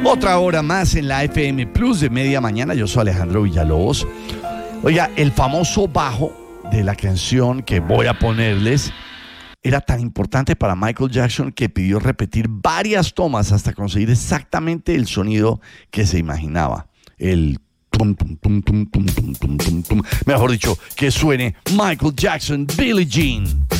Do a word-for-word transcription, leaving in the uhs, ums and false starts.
Otra hora más en la F M Plus de media mañana. Yo soy Alejandro Villalobos. Oiga, el famoso bajo de la canción que voy a ponerles era tan importante para Michael Jackson que pidió repetir varias tomas hasta conseguir exactamente el sonido que se imaginaba. El tum, tum, tum, tum, tum, tum, tum, tum, tum. Mejor dicho, que suene Michael Jackson, Billie Jean.